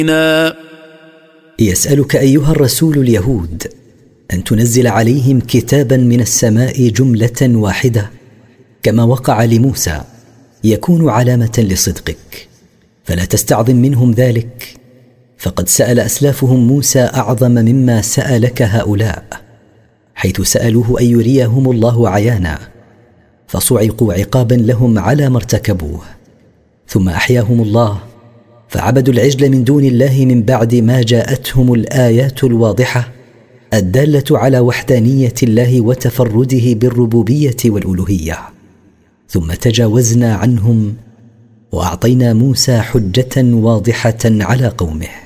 يسألك أيها الرسول اليهود أن تنزل عليهم كتابا من السماء جملة واحدة كما وقع لموسى يكون علامة لصدقك، فلا تستعظم منهم ذلك، فقد سأل أسلافهم موسى أعظم مما سألك هؤلاء، حيث سألوه أن يريهم الله عيانا، فصعقوا عقابا لهم على ما ارتكبوه. ثم أحياهم الله فعبدوا العجل من دون الله من بعد ما جاءتهم الآيات الواضحة الدالة على وحدانية الله وتفرده بالربوبية والألوهية. ثم تجاوزنا عنهم وأعطينا موسى حجة واضحة على قومه.